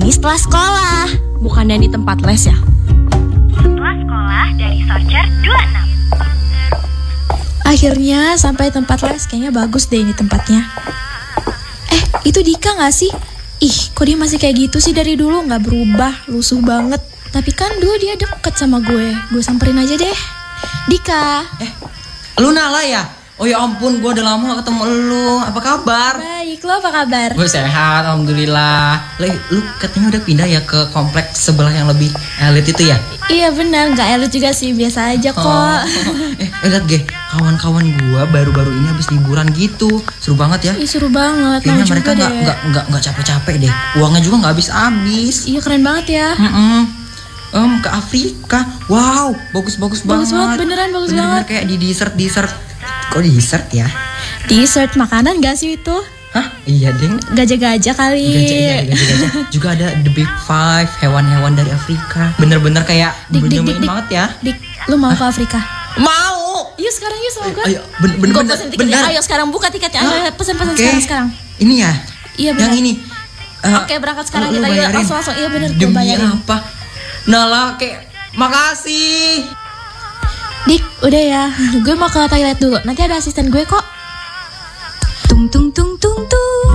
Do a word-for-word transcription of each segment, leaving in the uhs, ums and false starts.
Ini setelah sekolah. Bukannya ini tempat les ya? Setelah sekolah dari Socer dua puluh enam. Akhirnya sampai tempat les. Kayaknya bagus deh ini tempatnya. Eh, itu Dika gak sih? Ih, kok dia masih kayak gitu sih dari dulu? Gak berubah, lusuh banget. Tapi kan dulu dia deket sama gue. Gue samperin aja deh. Dika. Eh, lu Nala ya? Oh ya ampun, gue udah lama gak ketemu lu. Apa kabar? Baik, lo apa kabar? Gue sehat, alhamdulillah. Lu, lu katanya udah pindah ya ke kompleks sebelah yang lebih elit itu ya? Iya benar, gak elit juga sih, biasa aja kok. Oh. Eh, eh liat Ge, kawan-kawan gue baru-baru ini habis liburan gitu. Seru banget ya? Ih, seru banget. Kayaknya Mau mereka juga gak, deh. gak, gak, gak capek-capek deh. Uangnya juga gak habis-habis. Iya, keren banget ya. Mm-mm. Um, ke Afrika. Wow, bagus-bagus banget. Bagus banget, beneran bagus Bener-bener banget. kayak di dessert-dessert. Kok di dessert ya? Dessert makanan gak sih itu? Hah? Iya deng. Gajah-gajah kali. Gajah, iya, gajah-gajah. Juga ada the big five, hewan-hewan dari Afrika. Bener-bener kayak Dik, dik, dik, bener-bener dik. banget ya. Dik, lu mau ke Afrika? Mau. Yuk sekarang yuk sama gue. Ayo, ben- bener Gue bener pesen tiketnya. bener. Ayo sekarang buka tiketnya. Ayo Hah? pesen-pesen Oke. sekarang sekarang. Ini ya? Iya bener. Yang ini. Eh, Oke, berangkat sekarang lu- lu kita. Yuk, bayarin. langsung langsung. Iya bener, gue Demi bayarin. apa? Nala kayak makasih. Dik, udah ya. Gue mau ke toilet dulu. Nanti ada asisten gue kok. Tung tung tung tung tung.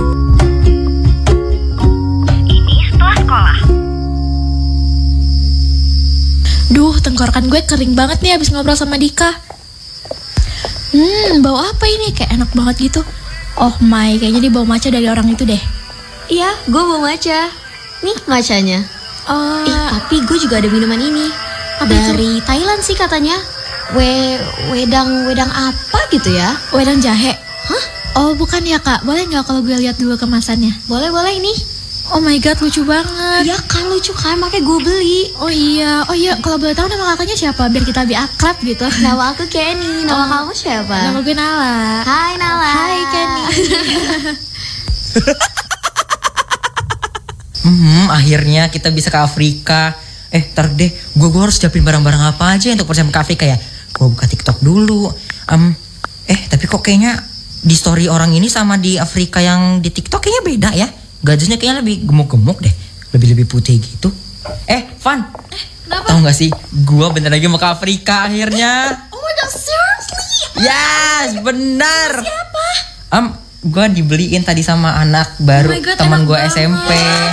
Ini setelah sekolah. Duh, tenggorokan gue kering banget nih abis ngobrol sama Dika. Hmm, bau apa ini? Kayak enak banget gitu. Oh my, kayaknya dia bau matcha dari orang itu deh. Iya, gue mau matcha. Nih matchanya. Oh, Eh, tapi gue juga ada minuman ini. Apa Dari Thailand sih katanya. We, wedang, wedang apa gitu ya? wedang jahe. Hah? Oh, bukan ya kak. Boleh nggak kalau gue lihat dulu kemasannya? Boleh, boleh ini. Oh my god, lucu banget. Iya kan lucu kan, makanya gue beli. Oh iya, oh iya. Kalau boleh tahu nama kakaknya siapa? Biar kita lebih akrab gitu. Nama aku Kenny, nama Oh. kamu siapa? Nama gue Nala. Hai Nala. Hai Kenny. Hmm, akhirnya kita bisa ke Afrika. Eh, ntar deh, gue gue harus siapin barang-barang apa aja untuk persiapan ke Afrika ya. Gue buka TikTok dulu. Um, eh, tapi kok kayaknya di story orang ini sama di Afrika yang di TikTok kayaknya beda ya. Gajahnya kayaknya lebih gemuk-gemuk deh, lebih-lebih putih gitu. Eh, Van, Eh, kenapa? tahu nggak sih? Gue bentar lagi mau ke Afrika akhirnya. Oh my god, seriously? Yes, benar. Siapa? Um, gue dibeliin tadi sama anak baru Oh my God, teman enak gue S M P.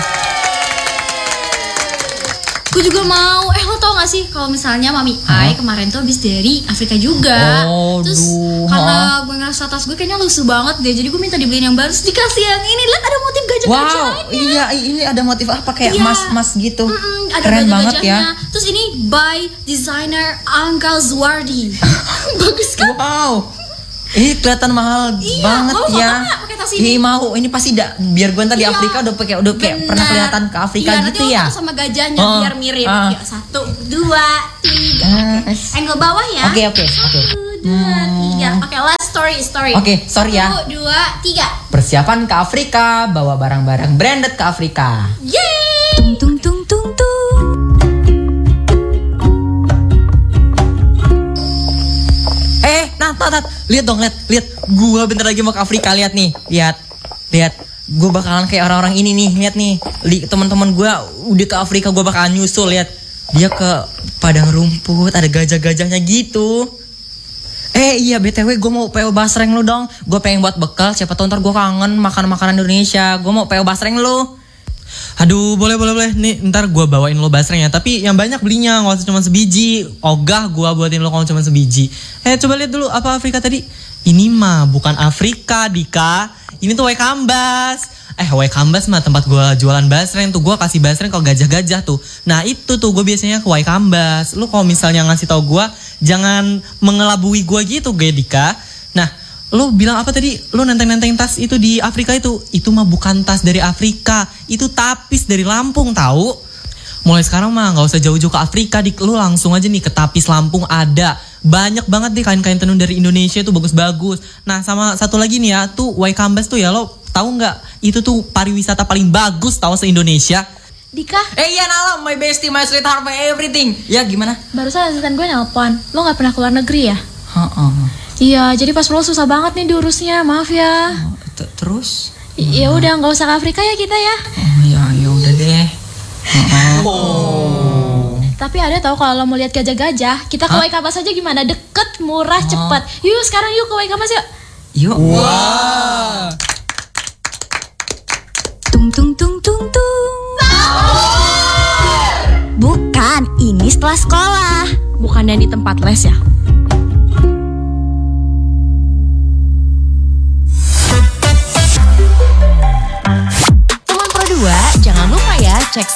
Gue juga mau. Eh lo tau gak sih kalau misalnya Mami Ai kemarin tuh habis dari Afrika juga. Oh, Terus duh, karena gue ngerasa tas gue kayaknya lusuh banget deh. Jadi gue minta dibeliin yang baru. Terus dikasih yang ini. Lihat ada motif gajah-gajahnya. Wow, iya ini ada motif apa kayak Iya. emas-emas gitu. Mm-mm, ada Keren banget ya. gajah-gajahnya. Terus ini by designer Angga Zwardi. Bagus kan? Wow. Ini kelihatan mahal Iya, banget lo mau ya. nggak pakai tas ini? Ih, mau. Ini pasti da, biar gue ntar di Iya. Afrika udah pakai udah kayak Benar. pernah kelihatan ke Afrika iya, gitu nanti lo ya. foto sama gajahnya Oh, biar mirip. ah. Ya, satu, dua, tiga. Oke. Yes. Angle bawah ya. Oke, oke, oke. Satu, dua, tiga. Oke, last story, story. Oke, sorry ya. Satu, dua, tiga. Persiapan ke Afrika, bawa barang-barang branded ke Afrika. Yeay. Tung tung tung tung tung. Eh, Nat, Nat, Nat. Lihat dong, lihat, lihat. Gua bentar lagi mau ke Afrika, lihat nih. Lihat. Lihat. Gue bakalan kayak orang-orang ini nih, lihat nih. Li, teman-teman gua udah ke Afrika, gua bakalan nyusul, lihat. Dia ke padang rumput, ada gajah-gajahnya gitu. Eh iya B T W gue mau P O basreng lu dong. Gue pengen buat bekal, siapa tahu ntar gue kangen makan makanan Indonesia. Gue mau P O basreng lu. Aduh, boleh boleh boleh. Nih, ntar gue bawain lo basreng ya. Tapi yang banyak belinya, nggak usah cuma sebiji. Ogah gue buatin lo kalau cuma sebiji. Eh, coba lihat dulu apa Afrika tadi. Ini mah bukan Afrika, Dika. Ini tuh Waikambas. Eh, Waikambas mah tempat gue jualan basreng tuh. Gue kasih basreng kalau gajah-gajah tuh. Nah, itu tuh gue biasanya ke Waikambas. Lu kalau misalnya ngasih tau gue, jangan mengelabui gue gitu, gue Dika. Nah, lu bilang apa tadi? Lu nenteng-nenteng tas itu di Afrika itu. Itu mah bukan tas dari Afrika. Itu tapis dari Lampung tahu. Mulai sekarang mah gak usah jauh-jauh ke Afrika. Dik. Lu langsung aja nih ke Tapis Lampung ada. Banyak banget deh kain-kain tenun dari Indonesia tuh bagus-bagus. Nah sama satu lagi nih ya. Tuh Waikambas tuh ya lo tahu nggak? Itu tuh pariwisata paling bagus tahu se-Indonesia. Dika, Eh iya Nala, my bestie, my sweetheart, my everything. Ya gimana? barusan asisten gue nelpon. Lo gak pernah keluar negeri ya? Heeh. Iya, jadi pas lo susah banget nih diurusnya. Maaf ya. Terus? I- Ya udah, nggak usah ke Afrika ya kita ya. Oh ya, ya udah deh. Tapi ada tahu kalau mau lihat gajah-gajah, kita ke Waikamas aja gimana? Deket, murah, cepet. Yuk sekarang yuk ke Waikamas yuk. Yuk. Wah. Tung tung tung tung tung. Bukan, ini setelah sekolah. Bukan di tempat les ya?